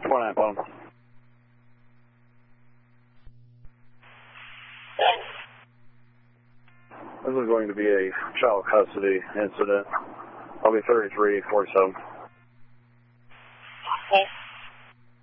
29 phone. This is going to be a child custody incident. I'll be 3347. Okay.